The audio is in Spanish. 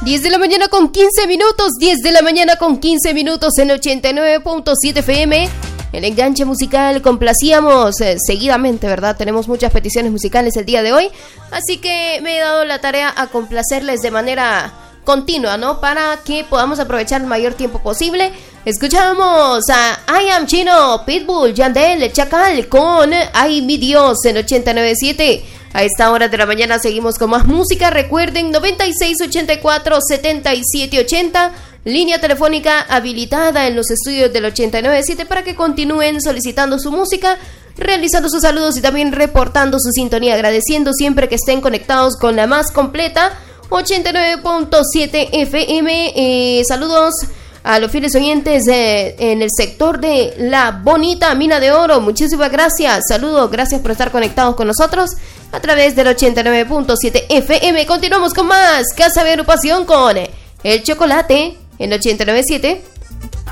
10 de la mañana con 15 minutos, 10 de la mañana con 15 minutos en 89.7 FM. El enganche musical complacíamos seguidamente, ¿verdad? Tenemos muchas peticiones musicales el día de hoy, así que me he dado la tarea a complacerles de manera continua, ¿no? Para que podamos aprovechar el mayor tiempo posible. Escuchamos a I Am Chino, Pitbull, Yandel, El Chacal con Ay Mi Dios en 89.7. A esta hora de la mañana seguimos con más música. Recuerden, 9684-7780, línea telefónica habilitada en los estudios del 89.7 para que continúen solicitando su música, realizando sus saludos y también reportando su sintonía, agradeciendo siempre que estén conectados con la más completa 89.7 FM. Saludos a los fieles oyentes en el sector de La Bonita Mina de Oro. Muchísimas gracias. Saludos, gracias por estar conectados con nosotros a través del 89.7 FM. Continuamos con más Casa de Agrupación con El Chocolate en 89.7.